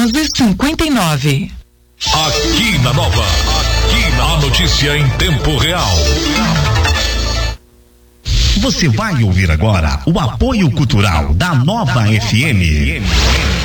1159. Aqui na Nova, a notícia em tempo real. Você vai ouvir agora o apoio cultural da Nova FM.